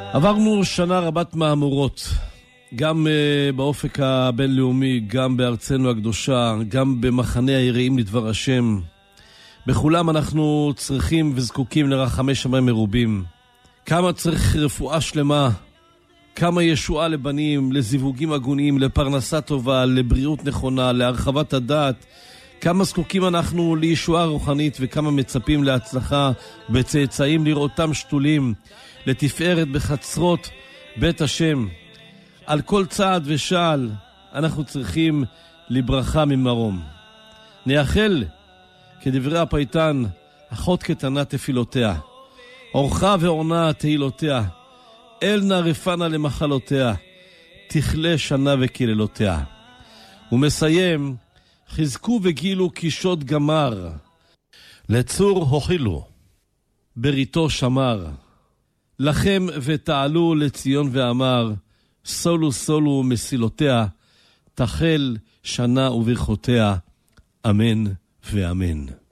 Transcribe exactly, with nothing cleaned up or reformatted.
עברנו שנה רבת מהמורות, גם uh, באופק הבינלאומי, גם בארצנו הקדושה, גם במחנה היראים לדבר השם. בכולם אנחנו צריכים וזקוקים לרחמי שמיים מרובים. כמה צריך רפואה שלמה, כמה ישועה לבנים, לזיווגים הגונים, לפרנסה טובה, לבריאות נכונה, להרחבת הדעת. כמה זקוקים אנחנו לישועה רוחנית וכמה מצפים להצלחה בצאצאים לראותם שתולים, לתפארת בחצרות בית השם. על כל צעד ושעל אנחנו צריכים לברכה ממרום. נייחל כדברי הפייטן, אחות קטנה תפילותיה, אורחה ועונה תהילותיה, אל נא רפנה למחלותיה, תכלה שנה וקללותיה. ומסיים, חזקו וגילו קישות גמר, לצור הוכילו, בריתו שמר. לכם ותעלו לציון ואמר, סולו סולו מסילותיה, תחל שנה וברכותיה, אמן ואמן.